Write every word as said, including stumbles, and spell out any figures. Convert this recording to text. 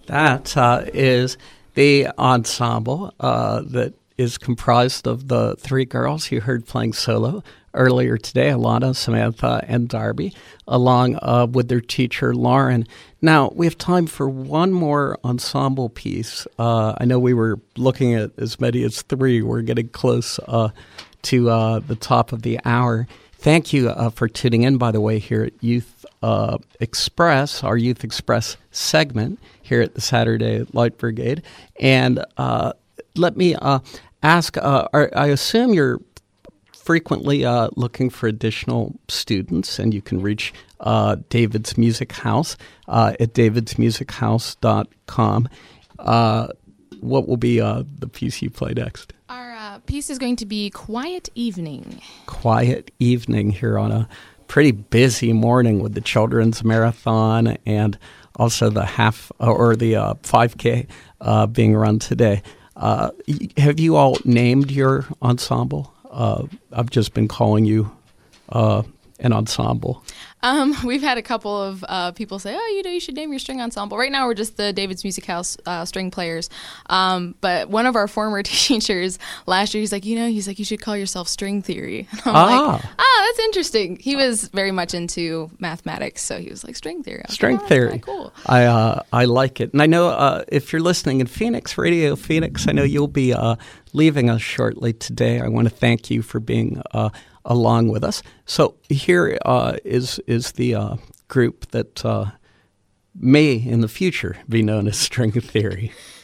That uh, is the ensemble uh, that is comprised of the three girls you heard playing solo earlier today, Alana, Samantha, and Darby, along uh, with their teacher, Lauren. Now, we have time for one more ensemble piece. Uh, I know we were looking at as many as three. We're getting close uh, to uh, the top of the hour. Thank you uh, for tuning in, by the way, here at Youth uh, Express, our Youth Express segment here at the Saturday Light Brigade. And uh, let me uh, ask, uh, are, I assume you're frequently uh, looking for additional students, and you can reach uh, David's Music House uh, at davids music house dot com. Uh, what will be uh, the piece you play next? Our uh, piece is going to be Quiet Evening. Quiet Evening here on a pretty busy morning with the Children's Marathon and also the half or the uh, five K uh, being run today. Uh, have you all named your ensemble? Uh, I've just been calling you uh, an ensemble. Um, we've had a couple of uh, people say, oh, you know, you should name your string ensemble. Right now, we're just the David's Music House uh, string players. Um, but one of our former teachers last year, he's like, you know, he's like, you should call yourself String Theory. And I'm ah. like, ah, that's interesting. He was very much into mathematics, so he was like, String Theory. String like, oh, Theory. Cool. I uh, I like it. And I know uh, if you're listening in Phoenix, Radio Phoenix, I know you'll be uh, leaving us shortly today. I want to thank you for being uh, along with us. So here uh, is is the uh, group that uh, may in the future be known as String Theory.